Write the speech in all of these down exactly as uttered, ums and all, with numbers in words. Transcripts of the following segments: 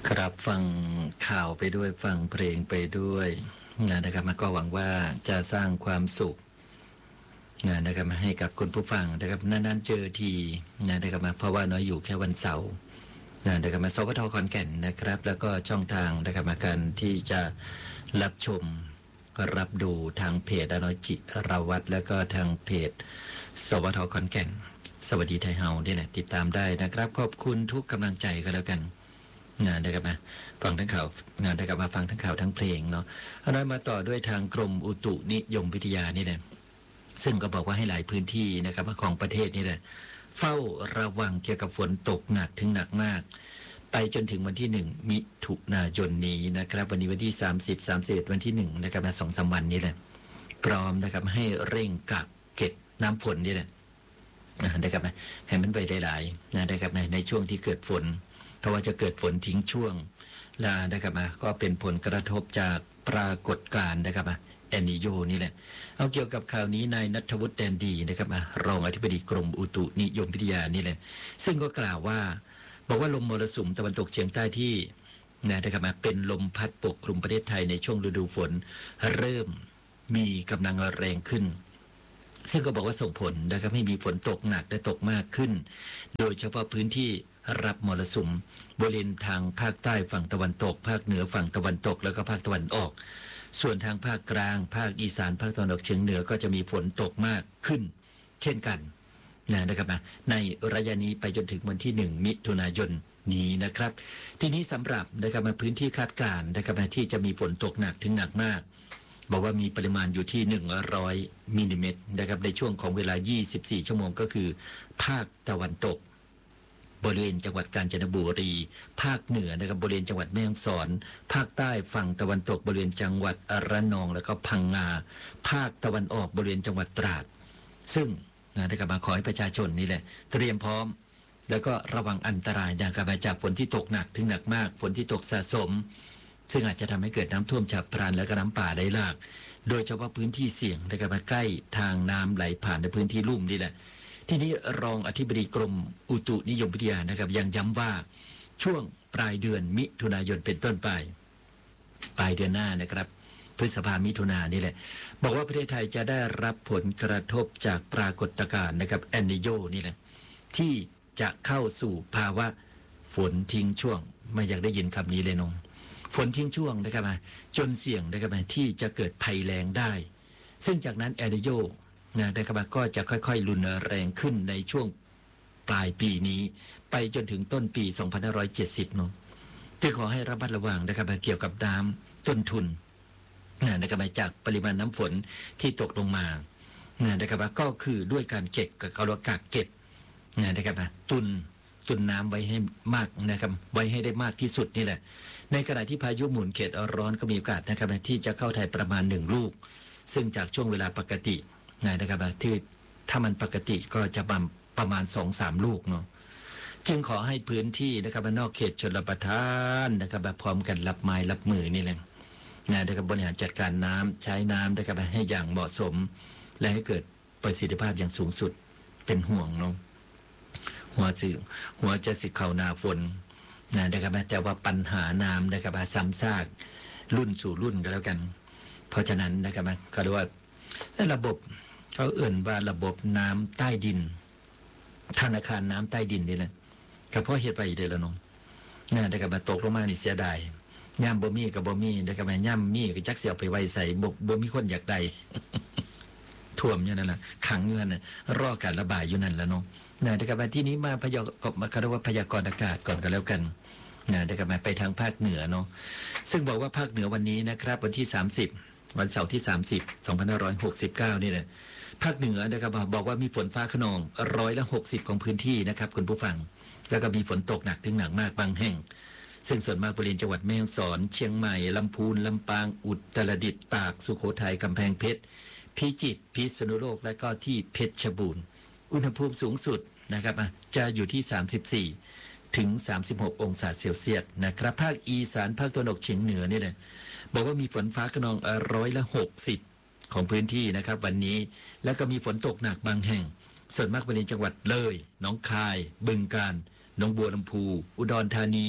ครับฟังข่าวไปด้วยฟังเพลงไปด้วยนะครับมาก็หวังว่าจะสร้างความสุขนะครับมาให้กับคุณผู้ฟังนะครับนานๆเจอทีนะครับมาเพราะว่าน้อยอยู่แค่วันเสาร์นะครับมาสวทขอนแก่นนะครับแล้วก็ช่องทางนะครับมาการที่จะรับชมรับดูทางเพจอน้อยจิรวัตรแล้วก็ทางเพจสวทขอนแก่นสวัสดีไทยเฮานี่แหละติดตามได้นะครับขอบคุณทุกกำลังใจก็แล้วกันงานได้กลับมาฟังทั้งข่าวงานได้กลับมาฟังทั้งข่าวทั้งเพลงเนาะเอาน้อยมาต่อด้วยทางกรมอุตุนิยมวิทยานี่แหละซึ่งก็บอกว่าให้หลายพื้นที่นะครับของประเทศนี่แหละเฝ้าระวังเกี่ยวกับฝนตกหนักถึงหนักมากไปจนถึงวันที่หนึ่งมิถุนายนนี้นะครับวันนี้วันที่สามสิบ สามสิบเอ็ดวันที่หนึ่งนะครับมา สองถึงสาม วันนี้แหละพร้อมนะครับให้เร่งกักเก็บน้ำฝนนี่แหละนะครับให้มันไปหลายๆนะนะครับในในช่วงที่เกิดฝนเพราะว่าจะเกิดฝนทิ้งช่วงและนะครับมาก็เป็นผลกระทบจากปรากฏการณ์นะครับมาแอนนิโยนี่แหละเอาเกี่ยวกับข่าวนี้นายณัฐวุฒิแดนดีนะครับมารองอธิบดีกรมอุตุนิยมวิทยานี่แหละซึ่งก็กล่าวว่าบอกว่าลมมรสุมตะวันตกเฉียงใต้ที่นะครับมาเป็นลมพัดปกคลุมประเทศไทยในช่วงฤดูฝนเริ่มมีกำลังแรงขึ้นซึ่งก็บอกว่าส่งผลนะครับให้มีฝนตกหนักและตกมากขึ้นโดยเฉพาะพื้นที่รับมรสุมบริเวณทางภาคใต้ฝั่งตะวันตกภาคเหนือฝั่งตะวันตกแล้วก็ภาคตะวันออกส่วนทางภาคกลางภาคอีสานภาคตะวันออกเฉียงเหนือก็จะมีฝนตกมากขึ้นเช่นกันนะครับนะในระยะนี้ไปจนถึงวันที่หนึ่งมิถุนายนนี้นะครับทีนี้สำหรับนะครับมาพื้นที่คาดการณ์นะครับที่จะมีฝนตกหนักถึงหนักมากบอกว่ามีปริมาณอยู่ที่หนึ่งร้อยมิลลิเมตรนะครับในช่วงของเวลายี่สิบสี่ชั่วโมงก็คือภาคตะวันตกบริเวณจังหวัดกาญจนบุรีภาคเหนือนะครับบริเวณจังหวัดแม่ฮ่องสอนภาคใต้ฝั่งตะวันตกบริเวณจังหวัดระนองแล้วก็พังงาภาคตะวันออกบริเวณจังหวัดตราดซึ่งนะครับมาขอให้ประชาชนนี่แหละเตรียมพร้อมแล้วก็ระวังอันตรายอย่างมาจากฝนที่ตกหนักถึงหนักมากฝนที่ตกสะสมซึ่งอาจจะทำให้เกิดน้ำท่วมฉับพลันและก็น้ำป่าไหลหลากโดยเฉพาะพื้นที่เสี่ยงนะครับมาใกล้ทางน้ำไหลผ่านในพื้นที่ลุ่มนี่แหละทีนี้รองอธิบดีกรมอุตุนิยมวิทยานะครับยังย้ำว่าช่วงปลายเดือนมิถุนายนเป็นต้นไปปลายเดือนหน้านะครับพฤษภามิถุนายนนี่แหละบอกว่าประเทศไทยจะได้รับผลกระทบจากปรากฏการณ์นะครับแอนนิโยนี่แหละที่จะเข้าสู่ภาวะฝนทิ้งช่วงไม่อยากได้ยินคำนี้เลยน้องฝนทิ้งช่วงนะครับมาจนเสี่ยงนะครับมาที่จะเกิดภัยแล้งได้ซึ่งจากนั้นแอนนิโยนะครับก็จะค่อยๆรุนแรงขึ้นในช่วงปลายปีนี้ไปจนถึงต้นปีสองพันห้าร้อยเจ็ดสิบเนาะจึงขอให้ระมัดระวังนะครับเกี่ยวกับน้ำต้นทุนนะครับจากปริมาณน้ำฝนที่ตกลงมานะครับก็คือด้วยการเก็บกับการกักเก็บนะครับตุนตุนน้ำไว้ให้มากนะครับไว้ให้ได้มากที่สุดนี่แหละในขณะที่พายุหมุนเขตร้อนก็มีโอกาสนะครับที่จะเข้าไทยประมาณหนึ่งลูกซึ่งจากช่วงเวลาปกตินะครับที่ถ้ามันปกติก็จะประมาณ สองถึงสาม ลูกเนาะจึงขอให้พื้นที่นะครับนอกเขตชลประทานนะครับพร้อมกันรับไม้รับมือนี่แหละนะครับบริหารจัดการน้ำใช้น้ำนะครับให้อย่างเหมาะสมและให้เกิดประสิทธิภาพอย่างสูงสุดเป็นห่วงเนาะหัวสิหัวจะสิเข้าหน้าฝนนะครับแต่ว่าปัญหาน้ำนะครับซ้ำซากรุ่นสู่รุ่นก็แล้วกันเพราะฉะนั้นนะครับก็เรียกว่าระบบเขาเอื่นว่าระบบน้ำใต้ดินธนาคารน้ำใต้ดินนี่แหละก็เพราะเหตุไปเดือนละน้องน่าได้กับมาตกลงมานี่เสียดายย่ำบ่มีกับบ่มีได้กับมาย่ำมีก็จักเสียไปไว้ใส่บ่บ่มีคนอยากได้ท่วมอยู่นั่นแหละขังอยู่นั่นน่ะรอการระบายอยู่นั่นแล้วน้องน่าได้กับมาที่นี้มาพยากรณ์มาคารวะพยากรณ์อากาศก่อนกันแล้วกันน่าได้กับมาไปทางภาคเหนือเนาะซึ่งบอกว่าภาคเหนือวันนี้นะครับวันที่สามสิบวันเสาร์ที่สามสิบ สองพันห้าร้อยหกสิบเก้านี่แหละภาคเหนือนะครับบอกว่ามีฝนฟ้าคะนองร้อยละหกสิบของพื้นที่นะครับคุณผู้ฟังแล้วก็มีฝนตกหนักถึงหนักมากบางแห่งซึ่งส่วนมากบริเวณจังหวัดแม่ฮ่องสอนเชียงใหม่ลำพูนลำปางอุตรดิตถ์ตากสุโขทัยกำแพงเพชรพิจิตรพิษณุโลกและก็ที่เพชรบูรณ์อุณหภูมิสูงสุดนะครับจะอยู่ที่สามสิบสี่ถึงสามสิบหกองศาเซลเซียสนะครับภาคอีสานภาคตะวันออกเฉียงเหนือนี่แหละบอกว่ามีฝนฟ้าคะนองร้อยละหกสิบของพื้นที่นะครับวันนี้แล้วก็มีฝนตกหนักบางแห่งส่วนมากบริเวณจังหวัดเลยหนองคายบึงกาฬหนองบัวลำพูอุดรธานี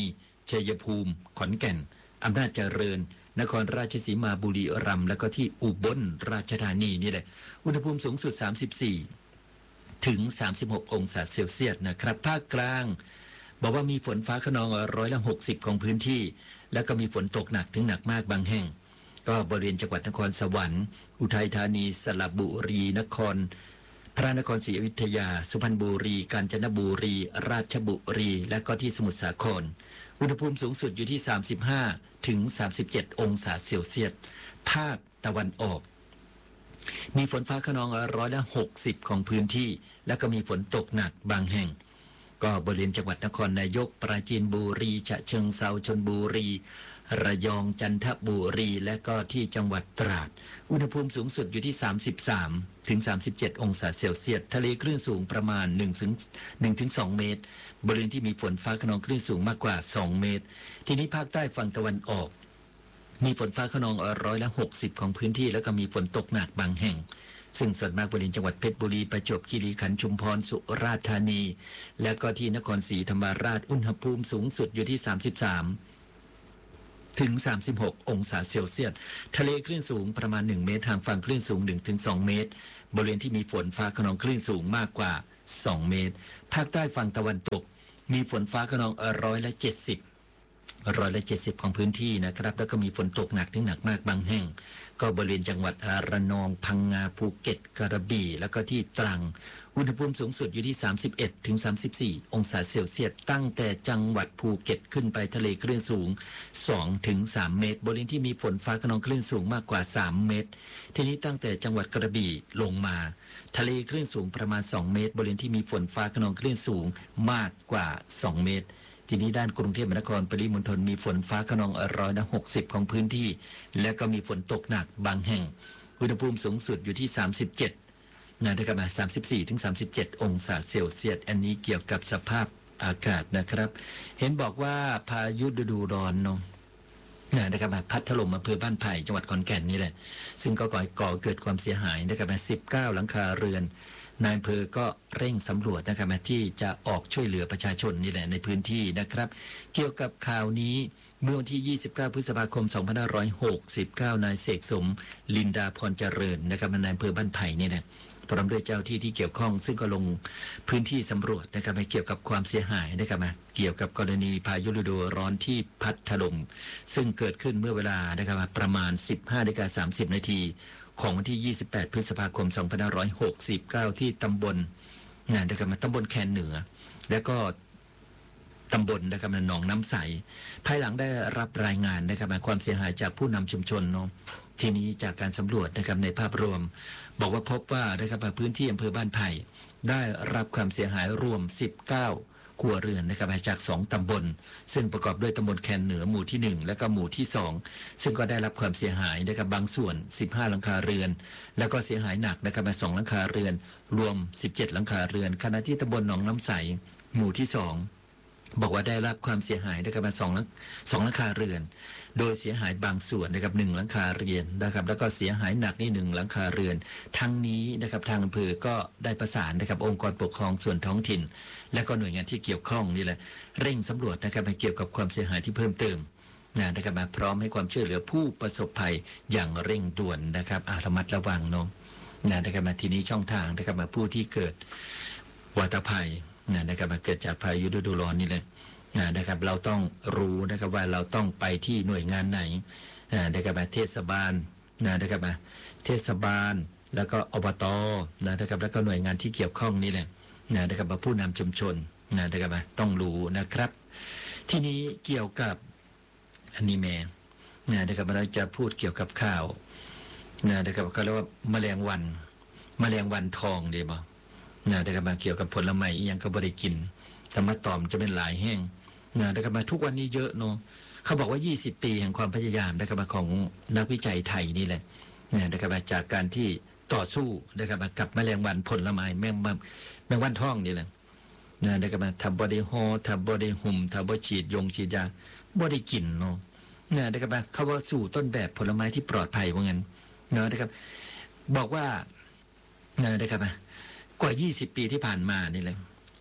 ชัยภูมิขอนแก่นอำนาจเจริญนครราชสีมาบุรีรัมย์แล้วก็ที่อุบลราชธานีนี่แหละอุณหภูมิสูงสุดสามสิบสี่ถึงสามสิบหกองศาเซลเซียสนะครับภาคกลางบอกว่ามีฝนฟ้าคะนองร้อยละหกสิบของพื้นที่แล้วก็มีฝนตกหนักถึงหนักมากบางแห่งก็บริเวณจังหวัดนครสวรรค์อุทัยธานีสระบุรีนครพระนครศรีอยุธยาสุพรรณบุรีกาญจนบุรีราชบุรีและก็ที่สมุทรสาครอุณหภูมิสูงสุดอยู่ที่สามสิบห้าถึงสามสิบเจ็ดองศาเซลเซียสภาคตะวันออกมีฝนฟ้าคะนองร้อยละหกสิบของพื้นที่แล้วก็มีฝนตกหนักบางแห่งก็บริเวณจังหวัดนครนายกปราจีนบุรีฉะเชิงเทราชลบุรีระยองจันทบุรีและก็ที่จังหวัดตราดอุณหภูมิสูงสุดอยู่ที่สามสิบสามถึงสามสิบเจ็ดองศาเซลเซียสทะเลคลื่นสูงประมาณหนึ่งถึงสองเมตรบริเวณที่มีฝนฟ้าคะนองคลื่นสูงมากกว่าสองเมตรทีนี้ภาคใต้ฝั่งตะวันออกมีฝนฟ้าคะนองร้อยละหกสิบของพื้นที่แล้วก็มีฝนตกหนักบางแห่งซึ่งส่วนมากบริเวณจังหวัดเพชรบุรีประจวบคีรีขันธ์ชุมพรสุราษฎร์ธานีและก็ที่นครศรีธรรมราชอุณหภูมิสูงสุดอยู่ที่สามสิบสามถึงสามสิบหกองศาเซลเซียสทะเลคลื่นสูงประมาณหนึ่งเมตรทางฝั่งคลื่นสูง หนึ่งถึงสอง เมตรบริเวณที่มีฝนฟ้าคะนองคลื่นสูงมากกว่าสองเมตรภาคใต้ฝั่งตะวันตกมีฝนฟ้าคะนองร้อยละเจ็ดสิบร้อยละเจ็ดสิบของพื้นที่นะครับแล้วก็มีฝนตกหนักถึงหนักมากบางแห่งก็บริเวณจังหวัดระนองพังงาภูเก็ตกระบี่แล้วก็ที่ตรังอุณหภูมิสูงสุดอยู่ที่สามสิบเอ็ดถึงสามสิบสี่องศาเซลเซียสตั้งแต่จังหวัดภูเก็ตขึ้นไปทะเลคลื่นสูงสองถึงสามเมตรบริเวณที่มีฝนฟ้าคะนองคลื่นสูงมากกว่าสามเมตรทีนี้ตั้งแต่จังหวัดกระบี่ลงมาทะเลคลื่นสูงประมาณสองเมตรบริเวณที่มีฝนฟ้าคะนองคลื่นสูงมากกว่าสองเมตรทีนี้ด้านกรุงเทพมหานครปริมณฑลมีฝนฟ้าคะนองร้อยละหกสิบของพื้นที่และก็มีฝนตกหนักบางแห่งอุณหภูมิสูงสุดอยู่ที่สามสิบเจ็ดนะครับมาสามสิบสี่ถึงสามสิบเจ็ดองศาเซลเซียสอันนี้เกี่ยวกับสภาพอากาศนะครับเห็นบอกว่าพายุฤดูร้อนเนาะนะครับพัดถล่มอำเภอบ้านไผ่จังหวัดขอนแก่นนี่แหละซึ่งก็ก่อก่อเกิดความเสียหายนะครับมาสิบเก้าหลังคาเรือนนายอำเภอก็เร่งสำรวจนะครับที่จะออกช่วยเหลือประชาชนนี่แหละในพื้นที่นะครับเกี่ยวกับข่าวนี้เมื่อวันที่ยี่สิบเก้าพฤษภาคมสองพันห้าร้อยหกสิบเก้านายเสกสมลินดาพรเจริญนะครับนายอำเภอบ้านไผ่นี่แหละพร้อมด้วยเจ้าที่ที่เกี่ยวข้องซึ่งก็ลงพื้นที่สำรวจนะครับเกี่ยวกับความเสียหายนะครับเกี่ยวกับกรณีพายุฤดูร้อนที่พัดถล่มซึ่งเกิดขึ้นเมื่อเวลานะครับประมาณ สิบห้านาฬิกาสามสิบนาทีของวันที่ยี่สิบแปดพฤษภาคมสองพันห้าร้อยหกสิบเก้าที่ตำบลนะครับตำบลแคนเหนือแล้วก็ตำบลนะครับหนองน้ำใสภายหลังได้รับรายงานนะครับความเสียหายจากผู้นำชุมชนเนาะทีนี้จากการสำรวจนะครับในภาพรวมบอกว่าพบว่านะครับพื้นที่อำเภอบ้านไผ่ได้รับความเสียหายรวมสิบเก้าครัวเรือนนะครับจากสองตำบลซึ่งประกอบด้วยตำบลแคนเหนือหมู่ที่หนึ่งและก็หมู่ที่สองซึ่งก็ได้รับความเสียหายนะครับบางส่วนสิบห้าหลังคาเรือนแล้วก็เสียหายหนักนะครับสองหลังคาเรือนรวมสิบเจ็ดหลังคาเรือนขณะที่ตำบลหนองน้ำใสหมู่ที่สองบอกว่าได้รับความเสียหายนะครับมาสองสองหลังคาเรือนโดยเสียหายบางส่วนนะครับหนึ่งหลังคาเรือนนะครับแล้วก็เสียหายหนักนี่หนึ่งหลังคาเรือนทั้งนี้นะครับทางอำเภอก็ได้ประสานนะครับองค์กรปกครองส่วนท้องถิ่นและก็หน่วยงานที่เกี่ยวข้องนี่แหละเร่งสำรวจนะครับเกี่ยวกับความเสียหายที่เพิ่มเติมนะครับมาพร้อมให้ความช่วยเหลือผู้ประสบภัยอย่างเร่งด่วนนะครับอาระมัดระวังเนาะนะครับมาทีนี้ช่องทางนะครับมาผู้ที่เกิดวาตภัยนะครับมาเกิดจากพายุฤดูร้อนนี่แหละนะครับเราต้องรู้นะครับว่าเราต้องไปที่หน่วยงานไหนนะครับมาเทศบาลนะครับมาเทศบาลแล้วก็อบตนะครับแล้วก็หน่วยงานที่เกี่ยวข้องนี่แหละนะครับมาผู้นำชุมชนนะครับมาต้องรู้นะครับที่นี้เกี่ยวกับอันนี้แม่นะครับเราจะพูดเกี่ยวกับข่าวนะครับเขาเรียกว่าแมลงวันแมลงวันทองดีบ่นะครับมาเกี่ยวกับผลไม้ยังก็บริกินธรรมะตอมจะเป็นหลายแห่งนะครับมาทุกวันนี้เยอะเนาะเขาบอกว่ายี่สิบปีแห่งความพยายามนะครับมาของนักวิจัยไทยนี่แหละนะครับมาจากการที่ต่อสู้นะครับมากับแมลงวันผลไม้แมงแมงวันทองนี่แหละนะครับมาทำบริโภคทำบริหุ่มทำบริฉีดยงฉีดยาบริกินเนาะนะครับมาเขาว่าสู่ต้นแบบผลไม้ที่ปลอดภัยว่างั้นเนาะนะครับบอกว่านะครับมากว่ายี่สิบปีที่ผ่านมานี่แหละ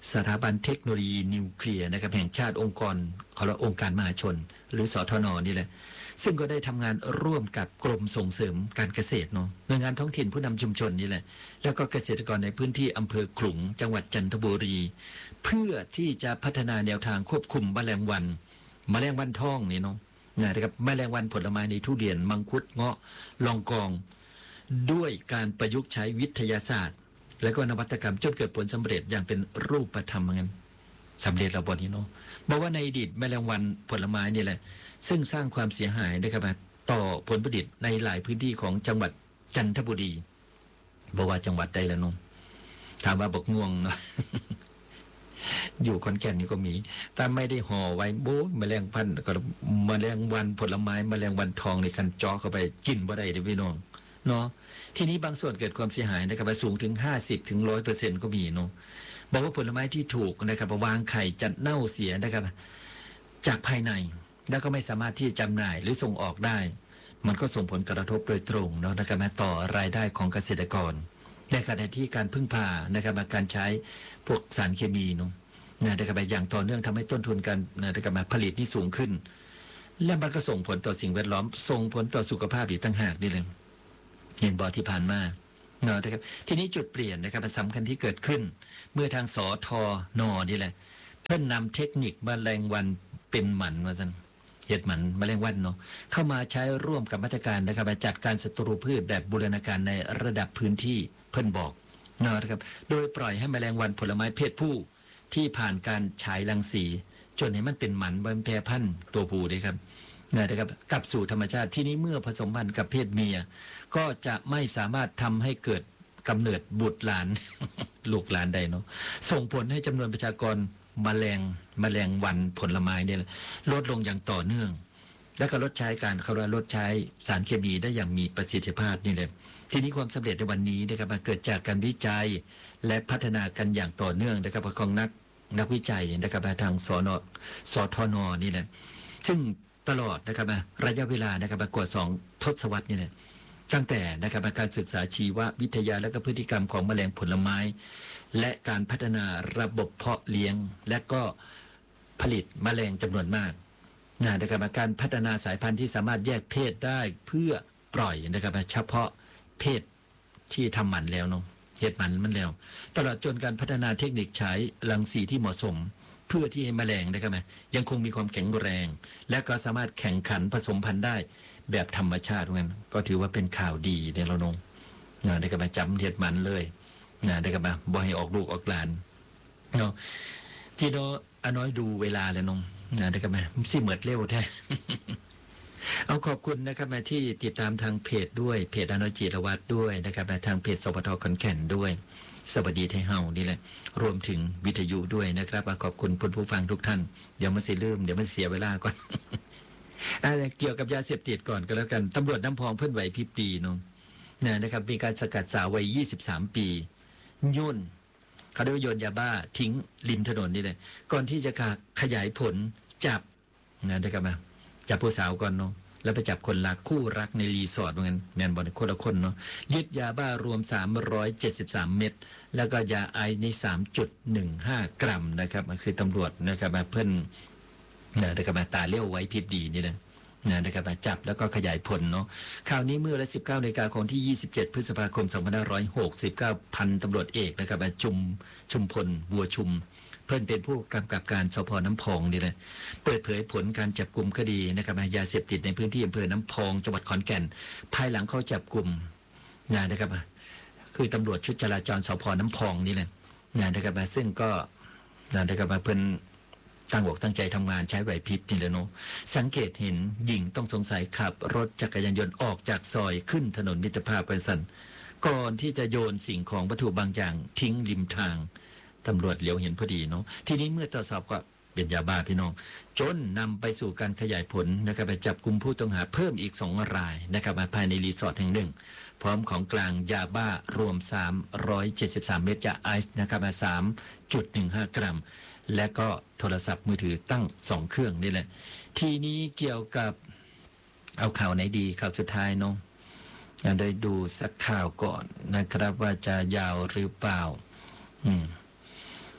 สถาบันเทคโนโลยีนิวเคลียร์นะครับแห่งชาติองค์กรเขาเรียกองค์การมหาชนหรือสทนนี่แหละซึ่งก็ได้ทำงานร่วมกับกรมส่งเสริมการเกษตรเนาะหน่วยงานท้องถิ่นผู้นำชุมชนนี่แหละแล้วก็เกษตรกรในพื้นที่อำเภอขลุงจังหวัดจันทบุรีเพื่อที่จะพัฒนาแนวทางควบคุมแมลงวันแมลงวันทองนี่เนาะนะครับแมลงวันผลไม้ในทุเรียนมังคุดเงาะลองกองด้วยการประยุกต์ใช้วิทยาศาสตร์และก็นวัตกรรมจนเกิดผลสำเร็จอย่างเป็นรูปธรรมเหมือนกันสำเร็จแล้วบอนี้เนาะบอกว่าในอดีตแมลงวันผลไม้นี่แหละซึ่งสร้างความเสียหายนะครับต่อผลผลิตในหลายพื้นที่ของจังหวัดจันทบุรีบอกว่าจังหวัดใดละน้องถามว่าบอกง่วงเนาะ อยู่ขอนแก่นนี่ก็มีแต่ไม่ได้ห่อไว้โบ้แมลงพันธุ์ก็แมลงวันผลไม้แมลงวันทองในคันจอเข้าไปกินบ่ได้เด้อพี่น้องเนาะทีนี้บางส่วนเกิดความเสียหายนะครับสูงถึง ห้าสิบถึงร้อยเปอร์เซ็นต์ ก็มีเนาะบอกว่าผลไม้ที่ถูกนะครับวางไข่จะเน่าเสียนะครับจากภายในแล้วก็ไม่สามารถที่จะจำหน่ายหรือส่งออกได้มันก็ส่งผลกระทบโดยตรงเนาะนะครับต่อรายได้ของเกษตรกรในขณะที่การพึ่งพานะครับการใช้พวกสารเคมีเนาะนะครับอย่างต่อเนื่องทำให้ต้นทุนการนะครับผลิตนี่สูงขึ้นและมันก็ส่งผลต่อสิ่งแวดล้อมส่งผลต่อสุขภาพอีกต่างหากนี่เลยเห็นบอที่ผ่านมาเนาะนะครับทีนี้จุดเปลี่ยนนะครับสำคัญที่เกิดขึ้นเมื่อทางสทนนี่แหละเพิ่นนำเทคนิคแมลงวันเป็นหมันว่าซั่นเห็ดหมันแมลงวันเนาะเข้ามาใช้ร่วมกับมาตรการนะครับจัดการศัตรูพืชแบบบูรณาการในระดับพื้นที่เพิ่นบอกเนาะนะครับโดยปล่อยให้แมลงวันผลไม้เพศผู้ที่ผ่านการฉายรังสีจนให้มันเป็นหมันบนแพร่พันธุ์ตัวผู้ด้วยครับนะครับกลับสู่ธรรมชาติที่นี้เมื่อผสมพันธุ์กับเพศเมียก็จะไม่สามารถทำให้เกิดกำเนิดบุตรหลาน ลูกหลานใดเนาะส่งผลให้จำนวนประชากรแมลงแมลงวันผลไม้เนี่ยลดลงอย่างต่อเนื่องและก็ลดใช้การเขาเรียกลดใช้สารเคมีได้อย่างมีประสิทธิภาพนี่แหละทีนี้ความสำเร็จในวันนี้นะครับเกิดจากการวิจัยและพัฒนากันอย่างต่อเนื่องนะครับของนักนักวิจัยนะครับทางสนสทนนี่แหละซึ่งตลอดนะครับระยะเวลานะครับกว่าสองทศวรรษนี่แหละตั้งแต่นะครับการศึกษาชีววิทยาและก็พฤติกรรมของแมลงผลไม้และการพัฒนาระบบเพาะเลี้ยงและก็ผลิตแมลงจำนวนมากนะครับการพัฒนาสายพันธุ์ที่สามารถแยกเพศได้เพื่อปล่อยนะครับเฉพาะเพศที่ทำหมันแล้วเนาะเห็ดหมันมันแล้วตลอดจนการพัฒนาเทคนิคใช้รังสีที่เหมาะสมเพื่อที่ให้แมลงนะครับยังคงมีความแข็งแรงและก็สามารถแข่งขันผสมพันธุ์ได้แบบธรรมชาติเหมือนกันก็ถือว่าเป็นข่าวดีในเราเนาะได้กับมาจำเห็ดหมันเลยได้กับมาบ่ให้ออกลูกออกหลานเนาะที่เราอน้อยดูเวลาเลยน้องได้กับมาสิเหมือดเร็วแท้ เอาขอบคุณนะครับมาที่ติดตามทางเพจด้วยเพจอน้อยจิรวัตรด้วยนะครับมาทางเพจสปทขอนแก่นด้วยสวัสดีไทยเฮานี่แหละรวมถึงวิทยุด้วยนะครับขอบคุณผู้ฟังทุกท่านเดี๋ยวมันสิลืมเดี๋ยวมันเสียเวลาก่อน อะไรเกี่ยวกับยาเสพติดก่อนก็แล้วกันตำรวจน้ำพองเพิ่นไหวพริบดีน้องนะครับมีการสกัดสาววัยยี่สิบสามปียุ่นเขาได้โยนยาบ้าทิ้งริมถนนนี่เลยก่อนที่จะขยายผลจับนะได้ครับมาจับผู้สาวก่อนเนาะแล้วไปจับคนรักคู่รักในรีสอร์ทเหมือนกันแมนบอลคนละคนเนาะยึดยาบ้ารวมสามร้อยเจ็ดสิบสามเม็ดแล้วก็ยาไอซ์ใน สามจุดหนึ่งห้า กรัมนะครับคือตำรวจนะครับมาเพิ่นนะได้ครับมาตาเลี้ยวไว้พริบดีนี่แหละนะได้ครับมาจับแล้วก็ขยายผลเนาะคราวนี้เมื่อวันที่สิบเก้านาฬิกาของที่ยี่สิบเจ็ดพฤษภาคมสองพันห้าร้อยหกสิบเก้าพันตำรวจเอกนะครับมาจุมชุมพลบัวชุมเพิ่นเป็นผู้กำกับการสพ.น้ำพองนี่แหละเปิดเผยผลการจับกลุ่มคดีนะครับยาเสพติดในพื้นที่อำเภอน้ำพองจังหวัดขอนแก่นภายหลังเข้าจับกลุ่มนะครับคือตำรวจชุดจราจรสพ.น้ำพองนี่แหละนะครับซึ่งก็นะครับเพิ่นตั้งอกตั้งใจทำงานใช้ไหวพริบนี่แหละเนาะสังเกตเห็นหญิงต้องสงสัยขับรถจักรยานยนต์ออกจากซอยขึ้นถนนมิตรภาพไปสั่นก่อนที่จะโยนสิ่งของวัตถุบางอย่างทิ้งริมทางตำรวจเหลียวเห็นพอดีเนาะทีนี้เมื่อตรวจสอบก็เป็นยาบ้าพี่น้องจนนำไปสู่การขยายผลนะครับไปจับกุมผู้ต้องหาเพิ่มอีกสองรายนะครับมาภายในรีสอร์ทแห่งหนึ่งพร้อมของกลางยาบ้ารวมสามร้อยเจ็ดสิบสามเม็ดยาไอซ์นะครับมา สามจุดหนึ่งห้า กรัมและก็โทรศัพท์มือถือตั้งสองเครื่องนี่แหละทีนี้เกี่ยวกับเอาข่าวไหนดีข่าวสุดท้ายน้องได้ดูสักข่าวก่อนนะครับว่าจะยาวหรือเปล่าอืม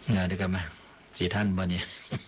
นะเดี๋ยวกันมาสี่ท่านวันนี้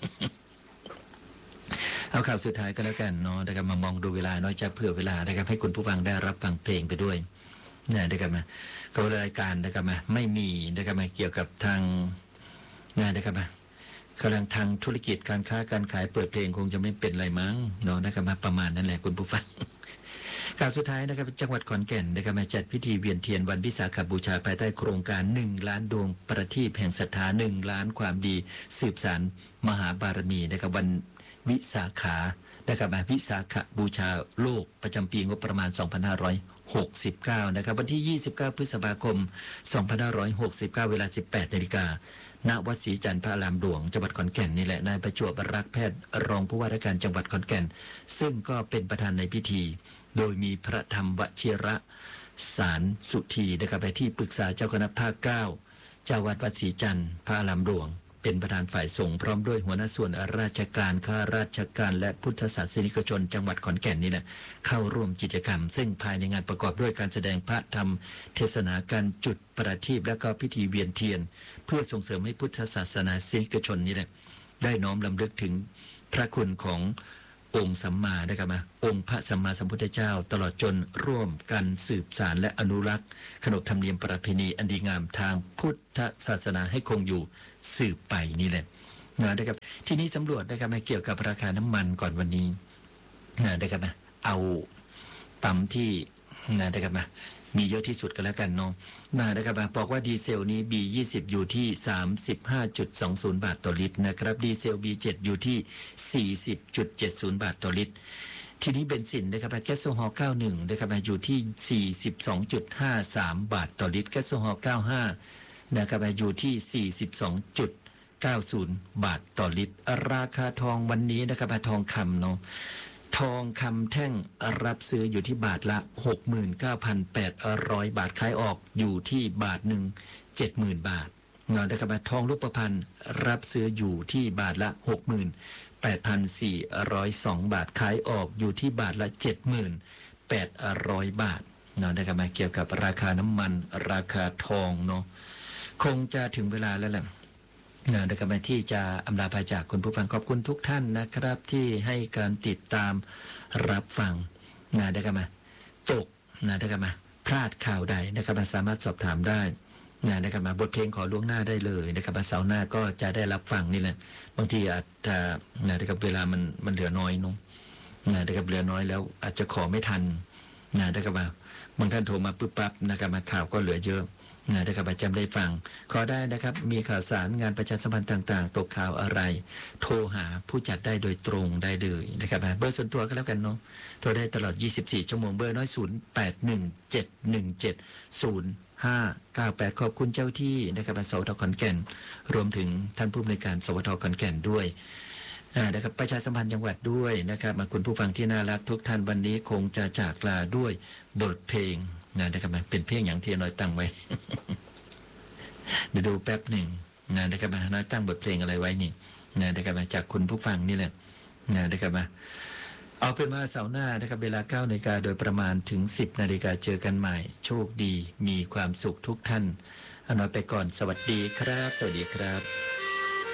เอาข่าวสุดท้ายก็แล้วกันเนาะนะครับมามองดูเวลาน้อยจะเผื่อเวลานะครับให้คุณผู้ฟังได้รับฟังเพลงไปด้วยนะนะครับมาก็รายการนะครับมาไม่มีนะครับมาเกี่ยวกับทางนะนะครับมากำลังทางธุรกิจการค้าการขายเปิดเพลงคงจะไม่เป็นไรมั้งเนาะนะครับมาประมาณนั้นแหละคุณผู้ฟัง ข่าวสุดท้ายนะครับจังหวัดขอนแก่นนะครับมาจัดพิธีเวียนเทียนวันวิสาขบูชาภายใต้โครงการหนึ่งล้านดวงประทีปแห่งศรัทธาหนึ่งล้านความดีสืบสานมหาบารมีนะครับวันวิสาขานะครับมาวิสาขบูชาโลกประจำปีงบประมาณสองพันห้าร้อยหกสิบเก้านะครับวันที่ยี่สิบเก้าพฤษภาคมสองพันห้าร้อยหกสิบเก้าเวลา สิบแปดนาฬิกา ณ วัดศรีจันทร์พระอารามหลวงจังหวัดขอนแก่นนี่แหละนายประจวบรักแพทย์รองผู้ว่าราชการจังหวัดขอนแก่นซึ่งก็เป็นประธานในพิธีโดยมีพระธรรมวชิระสารสุธีนะครับไปที่ปรึกษาเจ้าคณะภาคเก้าเจ้าวัดวัดศรีจันทร์พระอารามหลวงเป็นประธานฝ่ายสงฆ์พร้อมด้วยหัวหน้าส่วนราชการข้าราชการและพุทธศาสนิกชนจังหวัดขอนแก่นนี่แหละเข้าร่วมกิจกรรมซึ่งภายในงานประกอบด้วยการแสดงพระธรรมเทศนาการจุดประทีปและก็พิธีเวียนเทียนเพื่อส่งเสริมให้พุทธศาสนาสนิกชนนี่แหละได้น้อมรำลึกถึงพระคุณขององค์สัมมานะครับมาองค์พระสัมมาสัมพุทธเจ้าตลอดจนร่วมกันสืบสานและอนุรักษ์ขนบธรรมเนียมประเพณีอันดีงามทางพุทธศาสนาให้คงอยู่สืบไปนี่แหละนะครับที่นี้สำรวจนะครับมาเกี่ยวกับราคาน้ำมันก่อนวันนี้นะครับมาเอาปั๊มที่นะครับมามีเยอะที่สุดกันแล้วกันเนาะมานะครับมาบอกว่าดีเซลนี้ บี ยี่สิบ อยู่ที่ สามสิบห้าจุดสองศูนย์ บาทต่อลิตรนะครับดีเซล บี เจ็ด อยู่ที่ สี่สิบจุดเจ็ดศูนย์ บาทต่อลิตรทีนี้เบนซินนะครับแก๊สโซฮอล์เก้าสิบเอ็ดนะครับอยู่ที่ สี่สิบสองจุดห้าสาม บาทต่อลิตรแก๊สโซฮอล์เก้าสิบห้านะครับอยู่ที่ สี่สิบสองจุดเก้าศูนย์ บาทต่อลิตรราคาทองวันนี้นะครับทองคำเนาะทองคำแท่งรับซื้ออยู่ที่บาทละ หกหมื่นเก้าพันแปดร้อย บาทขายออกอยู่ที่บาทหนึ่ง เจ็ดหมื่น บาทเนาะนะครับทองรูปพรรณรับซื้ออยู่ที่บาทละ หกหมื่นแปดพันสี่ร้อยสอง บาทขายออกอยู่ที่บาทละ เจ็ดหมื่นแปดร้อย บาทเนาะนะครับเกี่ยวกับราคาน้ำมันราคาทองเนาะคงจะถึงเวลาแล้วแหละนะนะครับที่จะอำลาพาจากคุณผู้ฟังขอบคุณทุกท่านนะครับที่ให้การติดตามรับฟังนะนะครับมาตกนะนะครับมาพลาดข่าวใดนะครับสามารถสอบถามได้นะนะครับมาบทเพลงขอล่วงหน้าได้เลยนะครับเสาร์หน้าก็จะได้รับฟังนี่แหละบางทีอาจจะนะนะครับเวลามันมันเหลือน้อยนุ่งนะนะครับเหลือน้อยแล้วอาจจะขอไม่ทันนะนะครับมาบางท่านโทรมาปุ๊บปั๊บนะครับมาข่าวก็เหลือเยอะนะครับประจำได้ฟังขอได้นะครับมีข่าวสารงานประชาสัมพันธ์ต่างๆตกข่าวอะไรโทรหาผู้จัดได้โดยตรงได้เลยนะครับเบอร์ส่วนตัวก็แล้วกันเนาะโทรได้ตลอดยี่สิบสี่ชั่วโมงเบอร์น้อยศูนย์ แปด หนึ่ง เจ็ด หนึ่ง เจ็ด ศูนย์ ห้า เก้า แปดขอบคุณเจ้าที่นะครับสวทขอนแก่นรวมถึงท่านผู้อำนวยการสวทขอนแก่นด้วยนะครับประชาสัมพันธ์จังหวัดด้วยนะครับมาคุณผู้ฟังที่น่ารักทุกท่านวันนี้คงจะจากลาด้วยบทเพลงนะครับเป็นเพลงอย่างที่น้อยตั้งไว้ เดี๋ยวดูแป๊บหนึ่งนะครับน้อยตั้งบทเพลงอะไรไว้นี่นะครับจากคุณผู้ฟังนี่แหละนะครับเอาเป็นว่าเสาร์หน้านะครับเวลาเก้านาฬิกาโดยประมาณถึงสิบนาฬิกาเจอกันใหม่โชคดีมีความสุขทุกท่านเอาน้อยไปก่อนสวัสดีครับสวัสดีครับ